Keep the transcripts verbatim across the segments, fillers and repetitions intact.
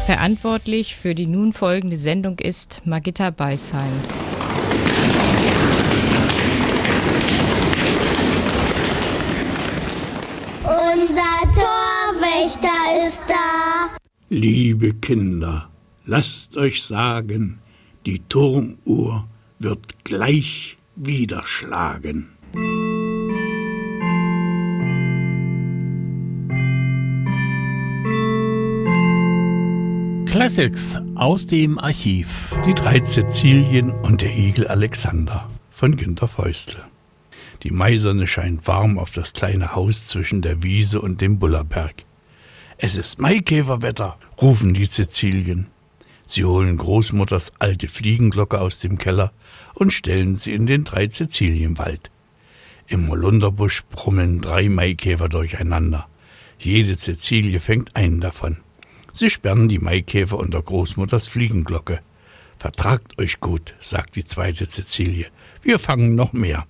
Verantwortlich für die nun folgende Sendung ist Margitta Beisheim. Unser Torwächter ist da. Liebe Kinder, lasst euch sagen, die Turmuhr wird gleich wieder schlagen. Classics aus dem Archiv. Die drei Cäcilien und der Igel Alexander von Günter Feustel. Die Maisonne scheint warm auf das kleine Haus zwischen der Wiese und dem Bullerberg. Es ist Maikäferwetter, rufen die Cäcilien. Sie holen Großmutters alte Fliegenglocke aus dem Keller und stellen sie in den drei Cäcilienwald. Im Holunderbusch brummeln drei Maikäfer durcheinander. Jede Cäcilie fängt einen davon. Sie sperren die Maikäfer unter Großmutters Fliegenglocke. »Vertragt euch gut«, sagt die zweite Cäcilie. »Wir fangen noch mehr.«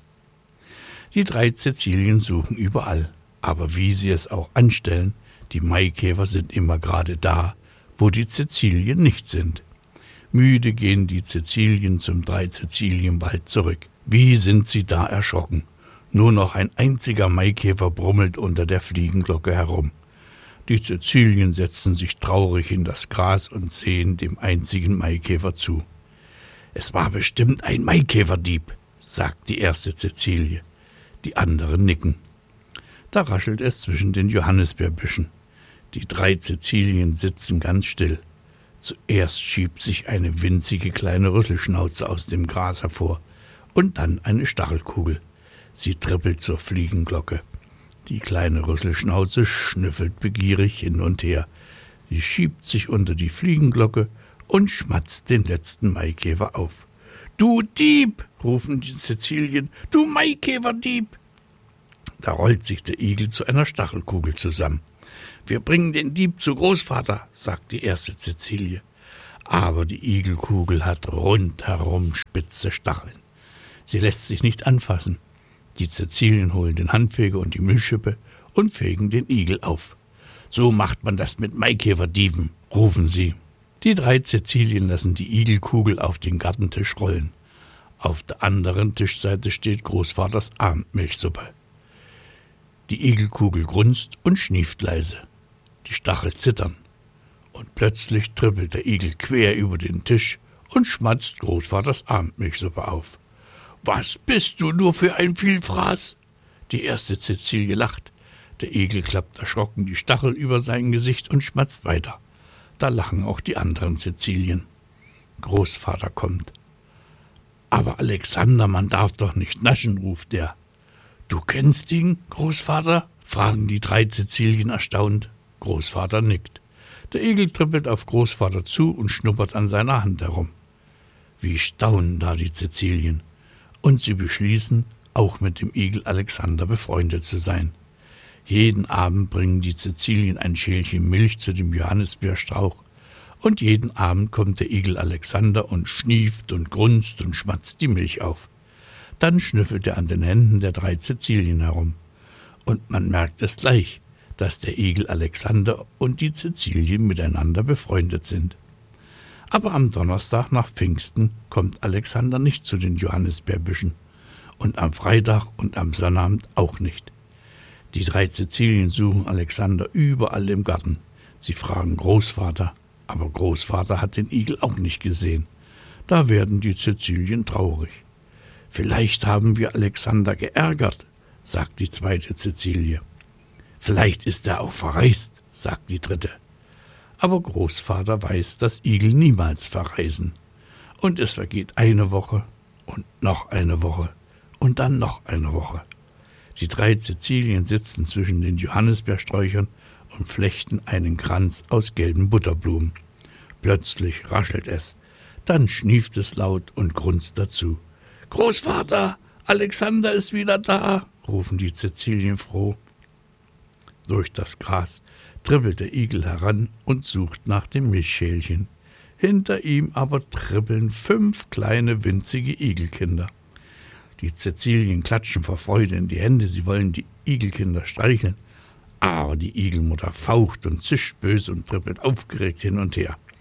Die drei Cäcilien suchen überall. Aber wie sie es auch anstellen, die Maikäfer sind immer gerade da, wo die Cäcilien nicht sind. Müde gehen die Cäcilien zum drei Cäcilienwald zurück. Wie sind sie da erschrocken. Nur noch ein einziger Maikäfer brummelt unter der Fliegenglocke herum. Die Cäcilien setzen sich traurig in das Gras und sehen dem einzigen Maikäfer zu. »Es war bestimmt ein Maikäferdieb«, sagt die erste Cäcilie. Die anderen nicken. Da raschelt es zwischen den Johannisbeerbüschen. Die drei Cäcilien sitzen ganz still. Zuerst schiebt sich eine winzige kleine Rüsselschnauze aus dem Gras hervor und dann eine Stachelkugel. Sie trippelt zur Fliegenglocke. Die kleine Rüsselschnauze schnüffelt begierig hin und her. Sie schiebt sich unter die Fliegenglocke und schmatzt den letzten Maikäfer auf. »Du Dieb«, rufen die Cäcilien, »du Maikäferdieb!« Da rollt sich der Igel zu einer Stachelkugel zusammen. »Wir bringen den Dieb zu Großvater«, sagt die erste Cäcilie. Aber die Igelkugel hat rundherum spitze Stacheln. Sie lässt sich nicht anfassen. Die Cäcilien holen den Handfeger und die Müllschippe und fegen den Igel auf. »So macht man das mit Maikäferdieben«, rufen sie. Die drei Cäcilien lassen die Igelkugel auf den Gartentisch rollen. Auf der anderen Tischseite steht Großvaters Abendmilchsuppe. Die Igelkugel grunzt und schnieft leise. Die Stacheln zittern. Und plötzlich trippelt der Igel quer über den Tisch und schmatzt Großvaters Abendmilchsuppe auf. »Was bist du nur für ein Vielfraß?« Die erste Cäcilie lacht. Der Igel klappt erschrocken die Stachel über sein Gesicht und schmatzt weiter. Da lachen auch die anderen Cäcilien. Großvater kommt. »Aber Alexander, man darf doch nicht naschen«, ruft er. »Du kennst ihn, Großvater?« fragen die drei Cäcilien erstaunt. Großvater nickt. Der Igel trippelt auf Großvater zu und schnuppert an seiner Hand herum. Wie staunen da die Cäcilien. Und sie beschließen, auch mit dem Igel Alexander befreundet zu sein. Jeden Abend bringen die Cäcilien ein Schälchen Milch zu dem Johannisbeerstrauch und jeden Abend kommt der Igel Alexander und schnieft und grunzt und schmatzt die Milch auf. Dann schnüffelt er an den Händen der drei Cäcilien herum. Und man merkt es gleich, dass der Igel Alexander und die Cäcilien miteinander befreundet sind. Aber am Donnerstag nach Pfingsten kommt Alexander nicht zu den Johannisbeerbüschen und am Freitag und am Sonnabend auch nicht. Die drei Cäcilien suchen Alexander überall im Garten. Sie fragen Großvater, aber Großvater hat den Igel auch nicht gesehen. Da werden die Cäcilien traurig. »Vielleicht haben wir Alexander geärgert«, sagt die zweite Cäcilie. »Vielleicht ist er auch verreist«, sagt die dritte. Aber Großvater weiß, dass Igel niemals verreisen. Und es vergeht eine Woche und noch eine Woche und dann noch eine Woche. Die drei Cäcilien sitzen zwischen den Johannisbeersträuchern und flechten einen Kranz aus gelben Butterblumen. Plötzlich raschelt es, dann schnieft es laut und grunzt dazu. »Großvater, Alexander ist wieder da«, rufen die Cäcilien froh. Durch das Gras trippelt der Igel heran und sucht nach dem Milchschälchen. Hinter ihm aber trippeln fünf kleine winzige Igelkinder. Die Cäcilien klatschen vor Freude in die Hände, sie wollen die Igelkinder streicheln. Aber die Igelmutter faucht und zischt böse und trippelt aufgeregt hin und her.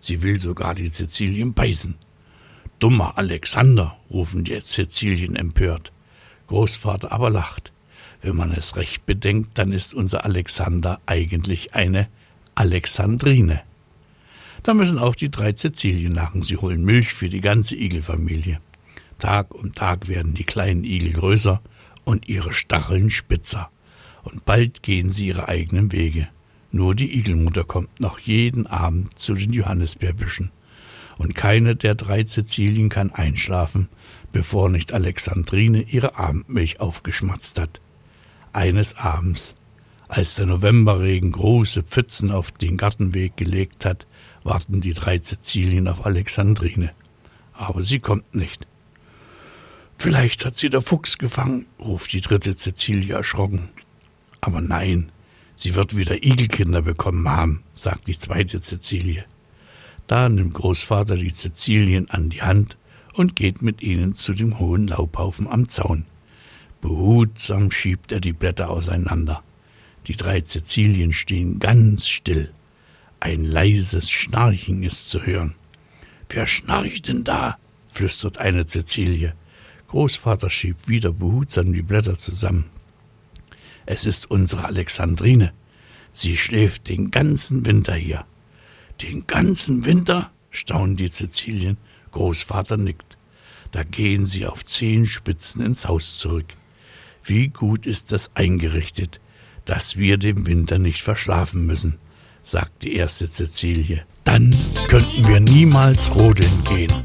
Sie will sogar die Cäcilien beißen. »Dummer Alexander«, rufen die Cäcilien empört. Großvater aber lacht. Wenn man es recht bedenkt, dann ist unser Alexander eigentlich eine Alexandrine. Da müssen auch die drei Cäcilien lachen. Sie holen Milch für die ganze Igelfamilie. Tag um Tag werden die kleinen Igel größer und ihre Stacheln spitzer. Und bald gehen sie ihre eigenen Wege. Nur die Igelmutter kommt noch jeden Abend zu den Johannisbeerbüschen. Und keine der drei Cäcilien kann einschlafen, bevor nicht Alexandrine ihre Abendmilch aufgeschmatzt hat. Eines Abends, als der Novemberregen große Pfützen auf den Gartenweg gelegt hat, warten die drei Cäcilien auf Alexandrine. Aber sie kommt nicht. »Vielleicht hat sie der Fuchs gefangen«, ruft die dritte Cäcilie erschrocken. »Aber nein, sie wird wieder Igelkinder bekommen haben«, sagt die zweite Cäcilie. Da nimmt Großvater die Cäcilien an die Hand und geht mit ihnen zu dem hohen Laubhaufen am Zaun. Behutsam schiebt er die Blätter auseinander. Die drei Cäcilien stehen ganz still. Ein leises Schnarchen ist zu hören. »Wer schnarcht denn da?«, flüstert eine Cäcilie. Großvater schiebt wieder behutsam die Blätter zusammen. »Es ist unsere Alexandrine. Sie schläft den ganzen Winter hier.« »Den ganzen Winter?«, staunen die Cäcilien. Großvater nickt. Da gehen sie auf Zehenspitzen ins Haus zurück. Wie gut ist das eingerichtet, dass wir den Winter nicht verschlafen müssen, sagt die erste Cäcilie. Dann könnten wir niemals rodeln gehen.